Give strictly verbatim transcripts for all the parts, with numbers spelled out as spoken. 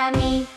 para mí.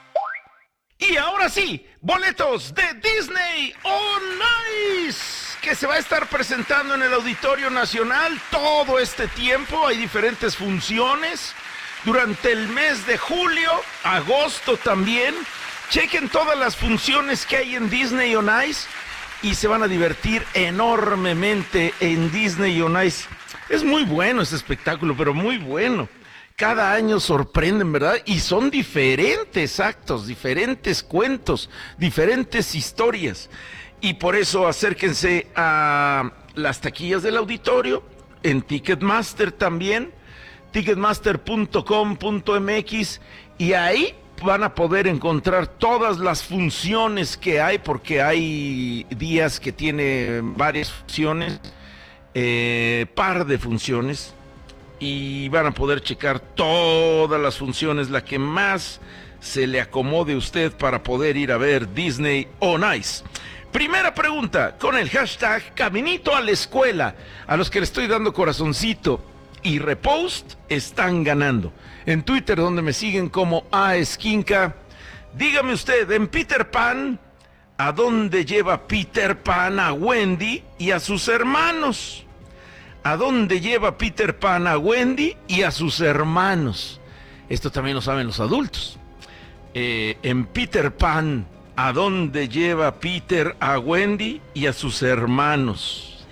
Y ahora sí, boletos de Disney on Ice, que se va a estar presentando en el Auditorio Nacional todo este tiempo. Hay diferentes funciones durante el mes de julio, agosto también. Chequen todas las funciones que hay en Disney on Ice y se van a divertir enormemente en Disney on Ice. Es muy bueno ese espectáculo, pero muy bueno. Cada año sorprenden, ¿verdad? Y son diferentes actos, diferentes cuentos, diferentes historias. Y por eso acérquense a las taquillas del auditorio, en Ticketmaster también, ticketmaster punto com punto m x, y ahí van a poder encontrar todas las funciones que hay, porque hay días que tiene varias funciones, eh, par de funciones, y van a poder checar todas las funciones, la que más se le acomode a usted para poder ir a ver Disney on Ice. Primera pregunta, con el hashtag Caminito a la Escuela. A los que le estoy dando corazoncito y repost, están ganando. En Twitter, donde me siguen como A Esquinca, dígame usted, en Peter Pan, ¿a dónde lleva Peter Pan a Wendy y a sus hermanos? ¿A dónde lleva Peter Pan a Wendy y a sus hermanos? Esto también lo saben los adultos. Eh, en Peter Pan, ¿a dónde lleva Peter a Wendy y a sus hermanos?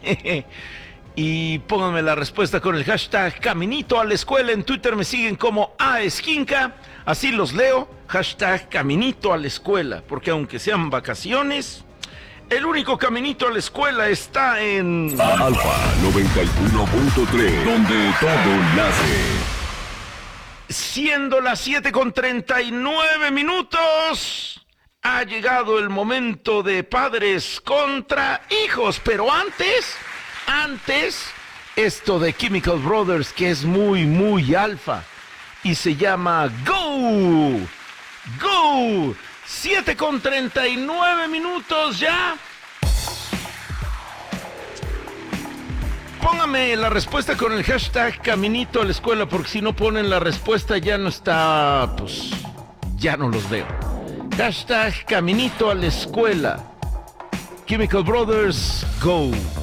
Y pónganme la respuesta con el hashtag Caminito a la Escuela. En Twitter me siguen como A Esquinca. Así los leo, hashtag Caminito a la Escuela. Porque aunque sean vacaciones, el único caminito a la escuela está en Alfa noventa y uno punto tres, donde todo nace. Siendo las siete con treinta y nueve minutos, ha llegado el momento de Padres contra Hijos. Pero antes, antes, esto de Chemical Brothers, que es muy, muy alfa, y se llama Go, Go. siete con treinta y nueve minutos ya. Póngame la respuesta con el hashtag Caminito a la Escuela, porque si no ponen la respuesta ya no está, pues, ya no los veo. Hashtag Caminito a la Escuela. Chemical Brothers, Go.